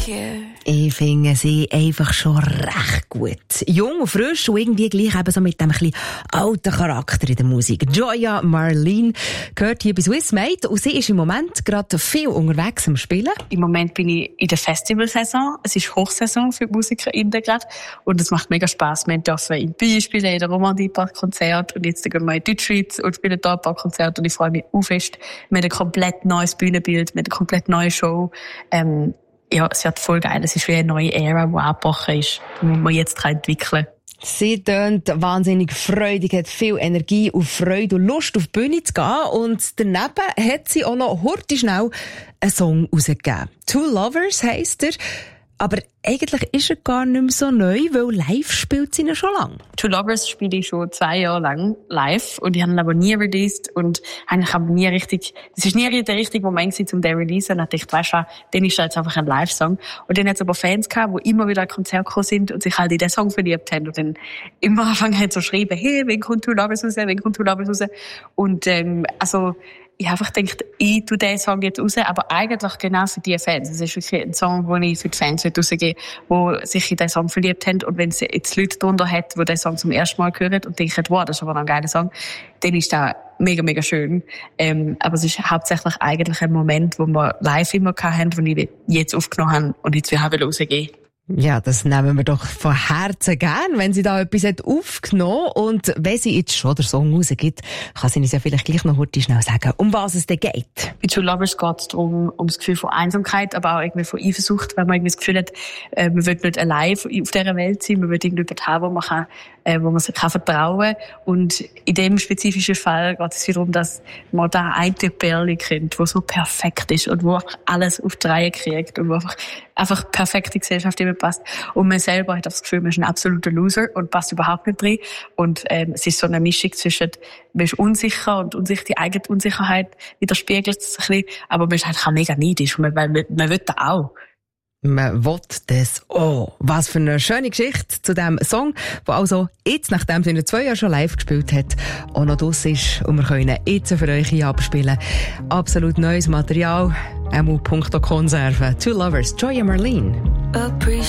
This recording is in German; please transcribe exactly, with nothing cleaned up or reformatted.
Ich finde sie einfach schon recht gut. Jung und frisch und irgendwie gleich eben so mit dem ein bisschen alten Charakter in der Musik. Joya Marlene gehört hier bei Swissmade und sie ist im Moment gerade viel unterwegs am Spielen. Im Moment bin ich in der Festivalsaison. Es ist Hochsaison für die MusikerInnen gerade und es macht mega Spass. Wir dürfen in Bühne spielen, in der Romandie ein paar Konzerte und jetzt gehen wir in Deutschschweiz und spielen da ein paar Konzerte und ich freue mich auch fest. Wir haben ein komplett neues Bühnenbild, wir haben eine komplett neue Show. Ähm, Ja, es wird voll geil. Es ist wie eine neue Ära, die angebrochen ist, die wir jetzt entwickeln können. Sie tönt wahnsinnig freudig, hat viel Energie und Freude und Lust, auf die Bühne zu gehen. Und daneben hat sie auch noch hurtig schnell einen Song rausgegeben. Two Lovers heisst er. Aber eigentlich ist er gar nicht mehr so neu, weil live spielt sie ihn schon lange. Two Lovers spiele ich schon zwei Jahre lang live und ich habe ihn aber nie released und eigentlich habe nie richtig, das ist nie der richtige Moment gewesen, um den zu releasen. Und ich dachte, weißt du, dann ist jetzt einfach ein Live-Song. Und dann hat es aber Fans gehabt, die immer wieder an Konzert gekommen sind und sich halt in den Song verliebt haben und dann immer angefangen haben zu schreiben, hey, wann kommt Two Lovers raus, wann kommt Two Lovers raus? Und, ähm, also, ich habe einfach gedacht, ich tue diesen Song jetzt raus, aber eigentlich genau für die Fans. Es ist wirklich ein Song, den ich für die Fans rausgebe, die sich in diesen Song verliebt haben. Und wenn es jetzt Leute darunter hat, die diesen Song zum ersten Mal hören und denken, wow, das ist aber noch ein geiler Song, dann ist das mega, mega schön. Ähm, aber es ist hauptsächlich eigentlich ein Moment, wo wir live immer hatten, den ich jetzt aufgenommen habe und jetzt wieder rausgeben. Ja, das nehmen wir doch von Herzen gern, wenn sie da etwas hat aufgenommen hat. Und wenn sie jetzt schon den Song rausgibt, kann sie uns ja vielleicht gleich noch heute schnell sagen, um was es denn geht. Bei Two Lovers geht es darum, um das Gefühl von Einsamkeit, aber auch irgendwie von Eifersucht, weil man irgendwie das Gefühl hat, äh, man will nicht allein auf dieser Welt sein, man will irgendjemanden haben, wo man kann, äh, wo man sich kann vertrauen kann. Und in dem spezifischen Fall geht es darum, dass man da eine Perle kennt, die so perfekt ist und wo einfach alles auf die Reihe kriegt und wo einfach, einfach perfekte Gesellschaft immer passt. Und man selber hat das Gefühl, man ist ein absoluter Loser und passt überhaupt nicht drin. Und ähm, es ist so eine Mischung zwischen, man ist unsicher und unsicher, die eigene Unsicherheit widerspiegelt es ein bisschen, aber man ist halt auch mega neidisch und man, man, man will das auch. Man will das auch. Was für eine schöne Geschichte zu diesem Song, der also jetzt, nachdem sie in zwei Jahren schon live gespielt hat, auch noch draus ist und wir können jetzt für euch hier abspielen. Absolut neues Material. emu Punkt Konserve. Two Lovers, Joya Marlene.